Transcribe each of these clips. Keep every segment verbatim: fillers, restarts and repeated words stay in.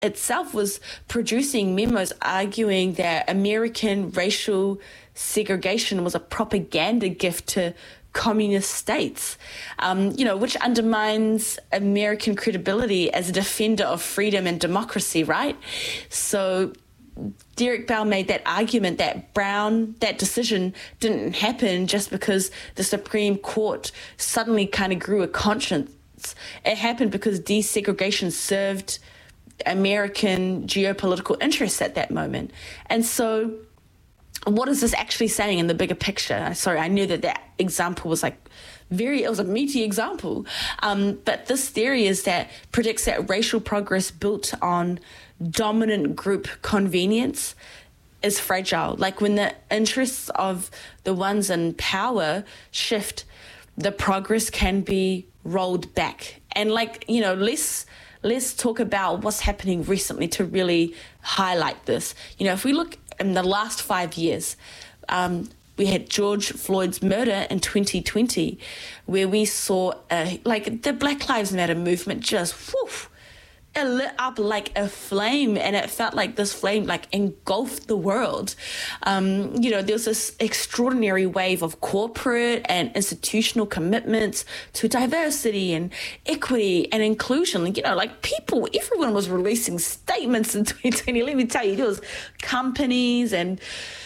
itself was producing memos arguing that American racial segregation was a propaganda gift to communist states, um, you know, which undermines American credibility as a defender of freedom and democracy, right? So Derek Bell made that argument that Brown, that decision didn't happen just because the Supreme Court suddenly kind of grew a conscience. It happened because desegregation served American geopolitical interests at that moment. And so what is this actually saying in the bigger picture? Sorry, I knew that that example was like very, it was a meaty example. Um, but this theory is that predicts that racial progress built on dominant group convenience is fragile. Like when the interests of the ones in power shift, the progress can be rolled back. And like, you know, let's, let's talk about what's happening recently to really highlight this. You know, if we look in the last five years, um, we had George Floyd's murder in twenty twenty, where we saw uh, like the Black Lives Matter movement just whoosh, it lit up like a flame, and it felt like this flame like engulfed the world. Um, you know, there's this extraordinary wave of corporate and institutional commitments to diversity and equity and inclusion. Like, you know, like people, everyone was releasing statements in twenty twenty. Let me tell you, there was companies and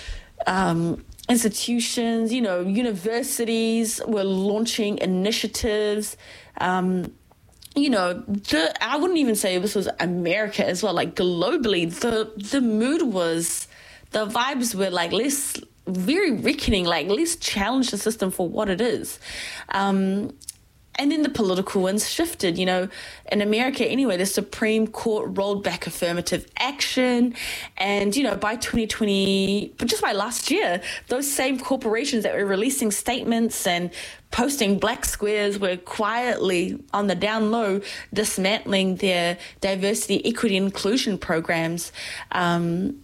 um, institutions, you know, universities were launching initiatives. Um, You know, the, I wouldn't even say this was America as well. Like globally, the the mood was, the vibes were like, let's very reckoning, like let's challenge the system for what it is. Um, and then the political winds shifted. You know, in America anyway, the Supreme Court rolled back affirmative action. And, you know, by twenty twenty, but just by last year, those same corporations that were releasing statements and posting black squares were quietly on the down low dismantling their diversity, equity, inclusion programs. Um,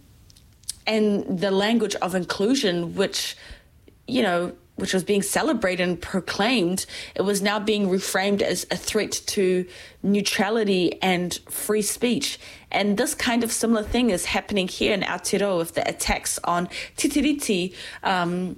and the language of inclusion, which, you know, which was being celebrated and proclaimed, it was now being reframed as a threat to neutrality and free speech. And this kind of similar thing is happening here in Aotearoa with the attacks on Te Tiriti. Um,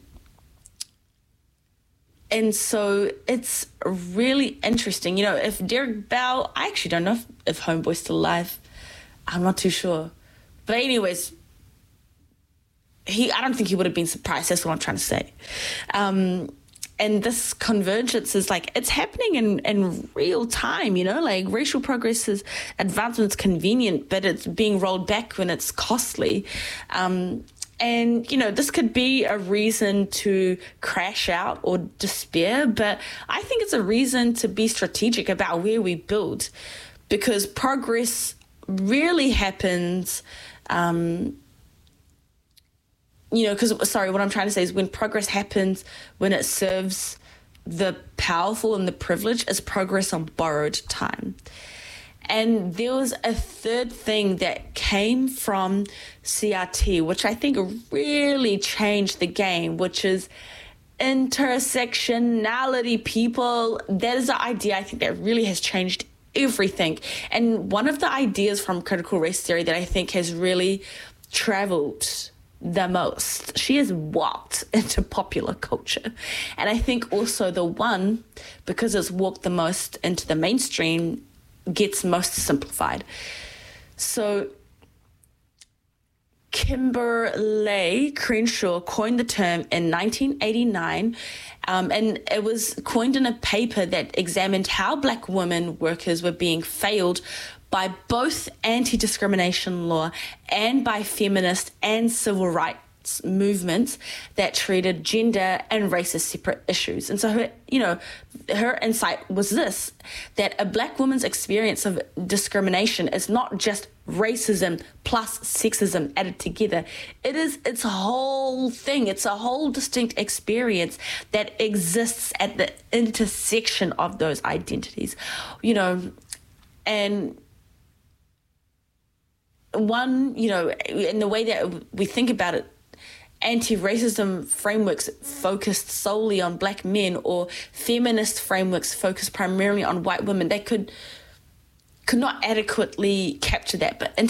and so it's really interesting. You know, if Derek Bell, I actually don't know if, if Homeboy's still alive. I'm not too sure. But anyways, He, I don't think he would have been surprised. That's what I'm trying to say. Um, and this convergence is like, it's happening in, in real time, you know, like racial progress is advancement's convenient, but it's being rolled back when it's costly. Um, and, you know, this could be a reason to crash out or despair, but I think it's a reason to be strategic about where we build, because progress really happens, um, you know, because, sorry, what I'm trying to say is when progress happens, when it serves the powerful and the privileged, is progress on borrowed time. And there was a third thing that came from C R T, which I think really changed the game, which is intersectionality, people. That is the idea I think that really has changed everything. And one of the ideas from critical race theory that I think has really traveled the most, she has walked into popular culture. And I think also the one, because it's walked the most into the mainstream, gets most simplified. So Kimberlé Crenshaw coined the term in nineteen eighty-nine, um, and it was coined in a paper that examined how Black women workers were being failed by both anti-discrimination law and by feminist and civil rights movements that treated gender and race as separate issues. And so her, you know, her insight was this, that a Black woman's experience of discrimination is not just racism plus sexism added together. It is its whole thing. It's a whole distinct experience that exists at the intersection of those identities, you know, and one, you know, in the way that we think about it, anti-racism frameworks focused solely on Black men, or feminist frameworks focused primarily on white women, they could could not adequately capture that. But